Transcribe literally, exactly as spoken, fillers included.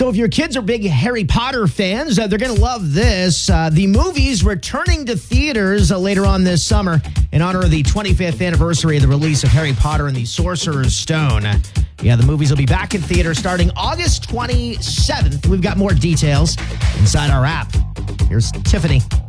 So if your kids are big Harry Potter fans, uh, they're going to love this. Uh, the movie's returning to theaters uh, later on this summer in honor of the twenty-fifth anniversary of the release of Harry Potter and the Sorcerer's Stone. Uh, yeah, the movies will be back in theaters starting August twenty-seventh. We've got more details inside our app. Here's Tiffany.